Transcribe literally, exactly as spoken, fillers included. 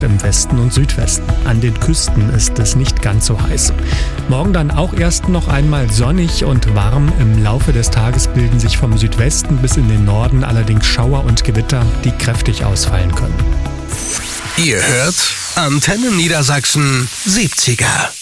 im Westen und Südwesten. An den Küsten ist es nicht ganz so heiß. Morgen dann auch erst noch einmal sonnig und warm. Im Laufe des Tages bilden sich vom Südwesten bis in den Norden allerdings Schauer und Gewitter, die kräftig ausfallen können. Ihr hört Antenne Niedersachsen siebziger.